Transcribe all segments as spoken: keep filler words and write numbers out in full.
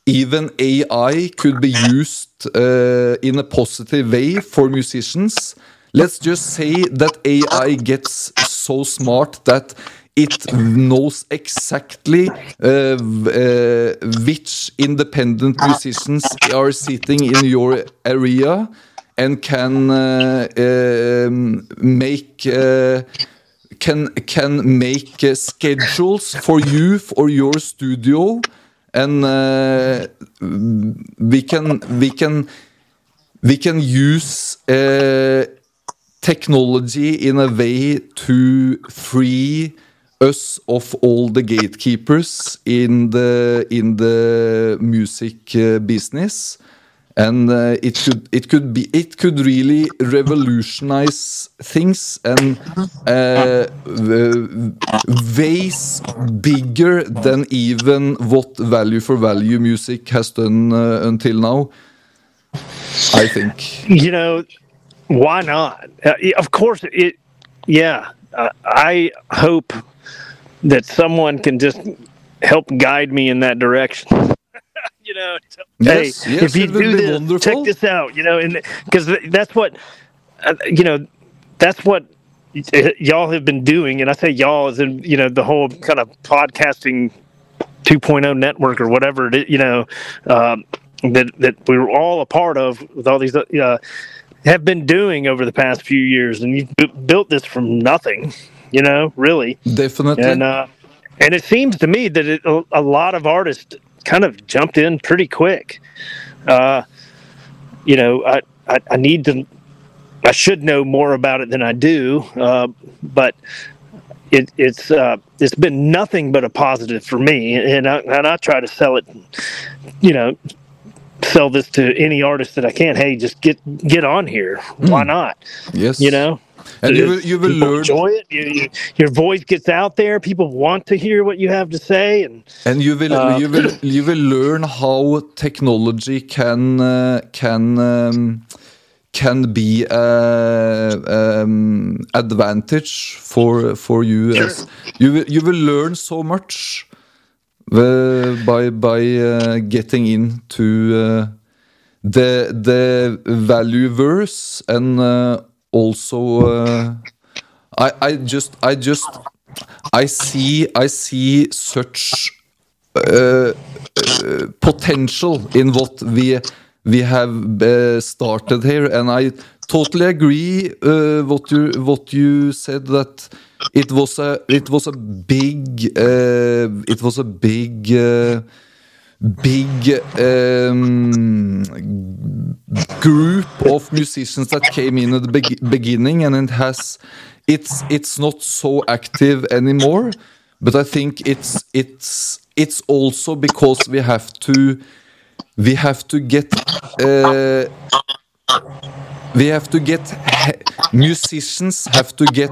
even A I could be used uh, in a positive way for musicians. Let's just say that A I gets so smart that it knows exactly uh, uh, which independent musicians are sitting in your area and can uh, um, make uh, can can make uh, schedules for you for your studio, and uh, we can we can we can use uh, technology in a way to free us of all the gatekeepers in the in the music uh, business, and uh, it could it could be it could really revolutionize things, and uh, ways bigger than even what Value for Value music has done uh, until now, I think. You know, why not? Uh, of course, it. Yeah, uh, I hope that someone can just help guide me in that direction. You know, so, yes, hey, yes, if you it will do be this, wonderful. check this out. You know, and because that's what uh, you know, that's what y- y'all have been doing, and I say y'all as in you know the whole kind of podcasting two point oh network or whatever it is, you know, um, that that we were all a part of with all these uh, have been doing over the past few years, and you've bu- built this from nothing. You know, really. Definitely. And uh, and it seems to me that it, a, a lot of artists kind of jumped in pretty quick. Uh, you know, I, I I need to, I should know more about it than I do, uh, but it it's uh, it's been nothing but a positive for me, and I, and I try to sell it, you know, sell this to any artist that I can. Hey, just get get on here. Why not? Yes. You know. And you will, you will People learn. enjoy it. You, you, your voice gets out there. People want to hear what you have to say, and And you will uh, you will you will learn how technology can uh, can um, can be a um, advantage for for you. Sure. As you will you will learn so much uh, by by uh, getting into uh, the the value verse, and uh, also uh, I I just I just I see I see such uh, uh, potential in what we we have uh, started here, and I totally agree uh, what you what you said, that it was a it was a big uh, it was a big uh, big um, group of musicians that came in at the be- beginning, and it has it's it's not so active anymore. But I think it's it's it's also because we have to we have to get uh, we have to get musicians have to get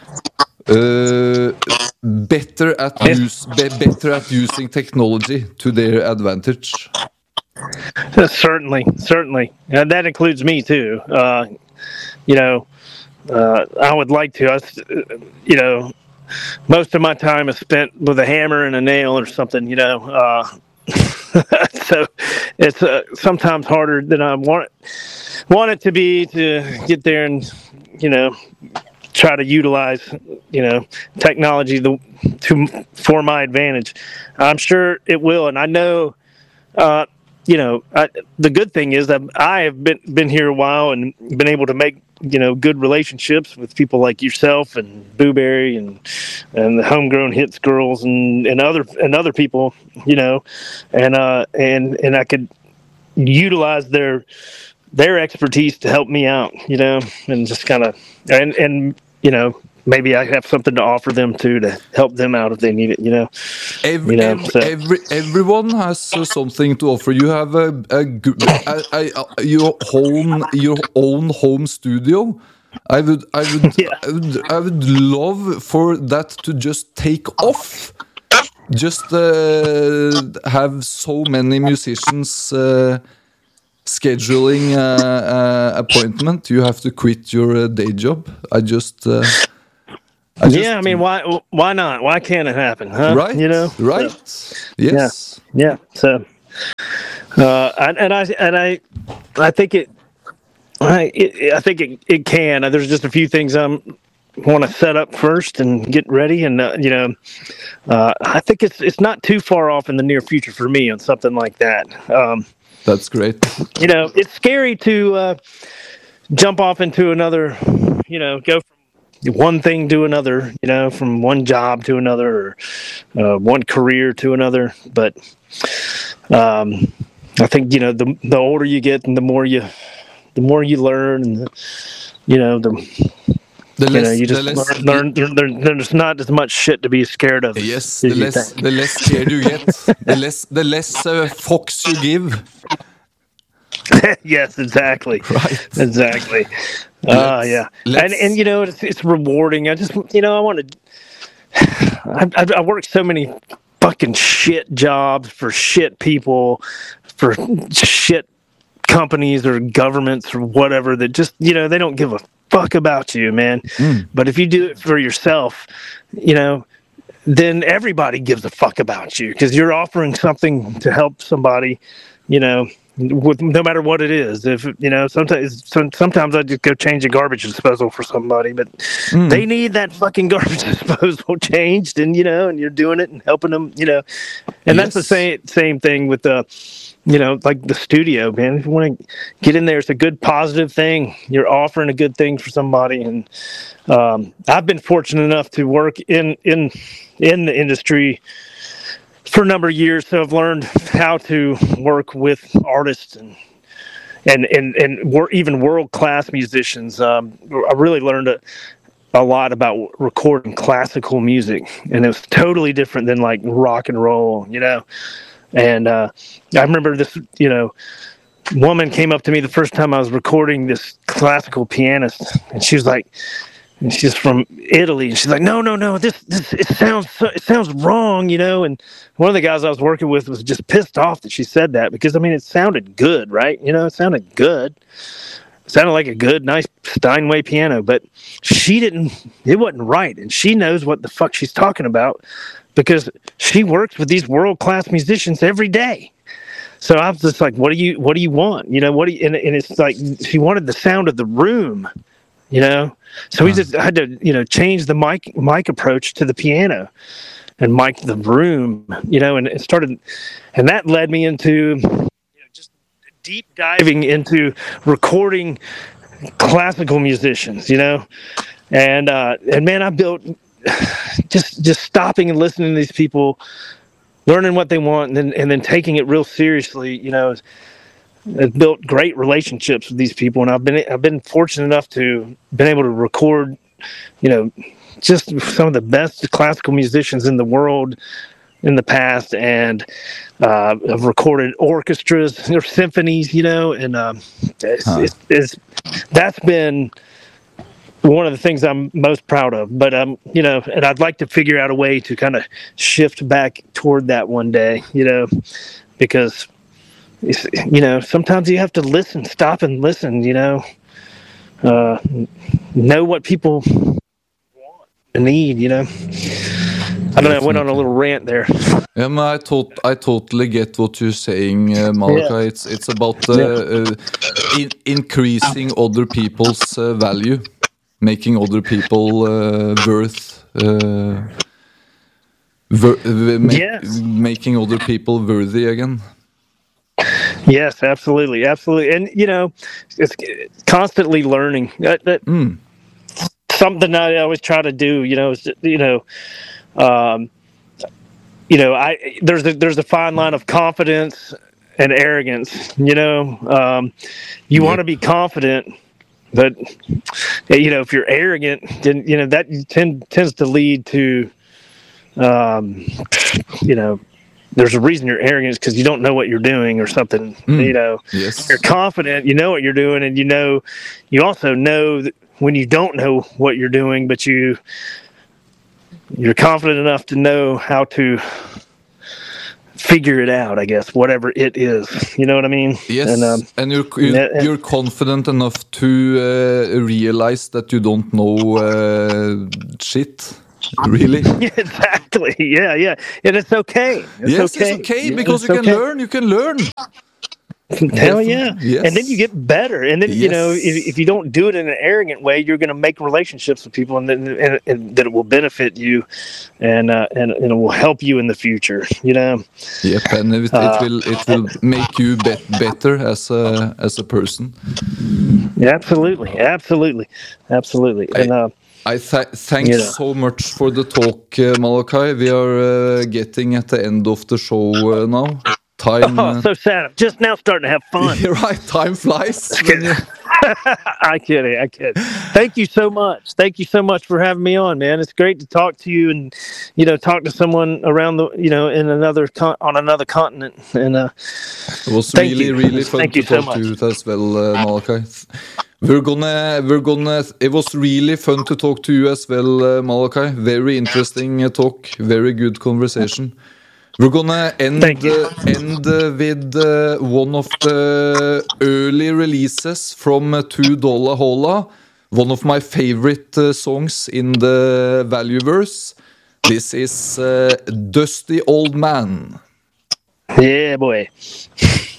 uh, better at use be, better at using technology to their advantage. certainly, certainly, and that includes me too. Uh, you know, uh, I would like to. I, s- you know, most of my time is spent with a hammer and a nail or something. You know, uh, so it's uh, sometimes harder than I want it, want it to be to get there and you know try to utilize you know technology the, to for my advantage. I'm sure it will, and I know. Uh, you know, I, the good thing is that I have been been here a while and been able to make you know good relationships with people like yourself and Booberry and and the Homegrown Hits girls and, and other and other people, you know, and uh and and I could utilize their their expertise to help me out, you know, and just kind of and and you know maybe I have something to offer them too to help them out if they need it, you know. Every, You know, every, so. every everyone has uh, something to offer. You have a, a, gr- a, a, a your own your own home studio. I would I would, Yeah. I would I would love for that to just take off. Just uh, have so many musicians uh, scheduling uh, uh, appointment. You have to quit your uh, day job. I just. Uh, I just, Yeah, I mean, why why not? Why can't it happen, huh? right, You know, right, So, yes. yeah, yeah. So, Uh, and, and I and I, I think it, I it, I think it, it can. There's just a few things I'm want to set up first and get ready, and uh, you know, uh, I think it's it's not too far off in the near future for me on something like that. Um, That's great. You know, it's scary to uh, jump off into another. You know, go from one thing to another. You know, from one job to another, or uh, one career to another. But um, I think you know the the older you get, and the more you the more you learn, and the, you know the. The less, you know, you just the less, learn, learn there, there's not as much shit to be scared of. Yes, the less, the less scared you get, the less, the less uh, fox you give. Yes, exactly. Right. Exactly. Ah, uh, yeah. And and you know, it's it's rewarding. I just you know, I want to. I I, I work so many fucking shit jobs for shit people, for shit companies or governments or whatever that just you know they don't give a fuck about you, man. Mm. But if you do it for yourself, you know, then everybody gives a fuck about you because you're offering something to help somebody, you know, with no matter what it is. If you know, sometimes sometimes I just go change a garbage disposal for somebody, but mm. they need that fucking garbage disposal changed, and you know, and you're doing it and helping them, you know, and yes. That's the same same thing with the. You know, like the studio, man. If you want to get in there, it's a good, positive thing. You're offering a good thing for somebody, and um, I've been fortunate enough to work in in in the industry for a number of years, so I've learned how to work with artists and and and and wor- even world class musicians. Um, I really learned a, a lot about recording classical music, and it was totally different than like rock and roll, you know. And uh, I remember this, you know, woman came up to me the first time I was recording this classical pianist, and she was like, and she's from Italy, and she's like, no, no, no, this, this, it sounds, so, it sounds wrong, you know. And one of the guys I was working with was just pissed off that she said that because I mean, it sounded good, right? You know, it sounded good. It sounded like a good, nice Steinway piano, but she didn't. It wasn't right, and she knows what the fuck she's talking about. Because she works with these world-class musicians every day. So I was just like, what do you what do you want? You know, what do you, and, and it's like she wanted the sound of the room, you know? So we just had to, you know, change the mic mic approach to the piano and mic the room, you know, and it started and that led me into you know, just deep diving into recording classical musicians, you know. And uh, and man, I built just just stopping and listening to these people, learning what they want, and then and then taking it real seriously. You know, I've built great relationships with these people, and I've been I've been fortunate enough to been able to record, you know, just some of the best classical musicians in the world in the past, and uh, I've recorded orchestras or symphonies, you know, and um, it's, huh. it's, it's that's been one of the things I'm most proud of. But um, you know, and I'd like to figure out a way to kind of shift back toward that one day, you know, because it's, you know, sometimes you have to listen, stop and listen, you know, uh, know what people want and need, you know. I don't know. I went on a little rant there. Yeah, no, I tot- I totally get what you're saying, uh, Malachi. Yeah. It's it's about uh, yeah. uh, in- increasing other people's uh, value. Making other people uh, worth, uh, ver- make, yes. making other people worthy again. Yes, absolutely, absolutely, and you know, it's constantly learning. That, that mm. something I always try to do. You know, is, you know, um, you know, I there's a, there's a fine line of confidence and arrogance. You know, um, you yeah. want to be confident. But, you know, if you're arrogant, then, you know, that tend, tends to lead to, um, you know, there's a reason you're arrogant because you don't know what you're doing or something, mm. you know. Yes. You're confident, you know what you're doing, and you know, you also know that when you don't know what you're doing, but you, you're confident enough to know how to figure it out, I guess, whatever it is. You know what I mean? Yes, and, um, and you're, you're, and, you're confident enough to uh, realize that you don't know uh, shit, really. Exactly, yeah, yeah. And it's okay. It's yes, okay. it's okay, yeah, because it's you can okay. learn, you can learn. Hell yeah. Yes. And then you get better. And then, you know, Yes. if, if you don't do it in an arrogant way, you're going to make relationships with people and then and, and that it will benefit you and, uh, and and it will help you in the future, you know. Yep, and it, it Uh, will it will make you bet better as a as a person. Absolutely. Absolutely. Absolutely. And uh, I th- thanks You know. so much for the talk, uh, Malachi. We are uh, getting at the end of the show uh, now. Time, oh, uh, so sad. I'm just now starting to have fun. right? Time flies. when you- I kid, I kid. Thank you so much. Thank you so much for having me on, man. It's great to talk to you and, you know, talk to someone around the, you know, in another con- on another continent. And uh, It was Thank really, you. really fun Thank to you so talk to much. you as well, uh, Malachi. We're gonna, we're gonna. It was really fun to talk to you as well, uh, Malachi. Very interesting uh, talk. Very good conversation. We're gonna end Thank you. uh, end uh, with uh, one of the early releases from uh, Two Dollar Hola, one of my favorite uh, songs in the Valueverse. This is uh, Dusty Old Man. Yeah, boy.